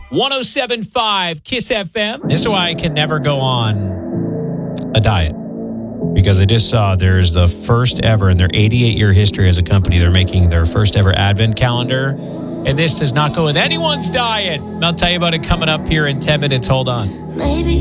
107.5 Kiss FM. This is why I can never go on a diet. Because I just saw there's the first ever in their 88-year history as a company, they're making their first ever advent calendar. And this does not go with anyone's diet. I'll tell you about it coming up here in 10 minutes. Hold on. Maybe